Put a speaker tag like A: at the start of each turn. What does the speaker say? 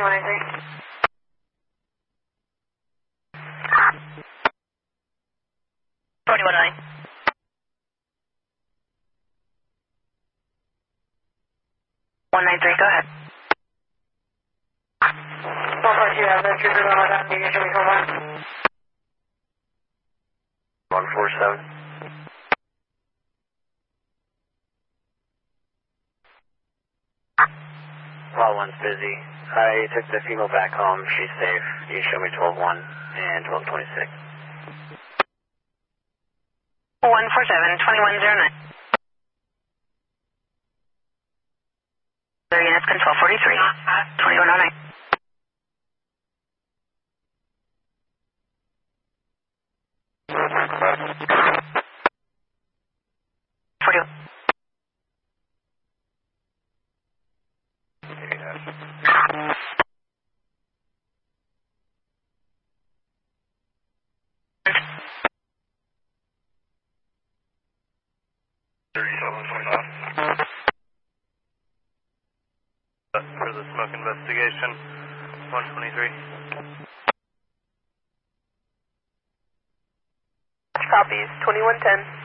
A: 2193.
B: 4109. 193, go ahead.
A: 142, have the troopers on that, you can show me
C: 147. Lot 1's busy. I took the female back home. She's safe. You show me 12-1 and 12-26.
B: 147, 2109. Other units, control 43, 2109. 41.
D: For the smoke investigation, 123.
A: Copies, 2110.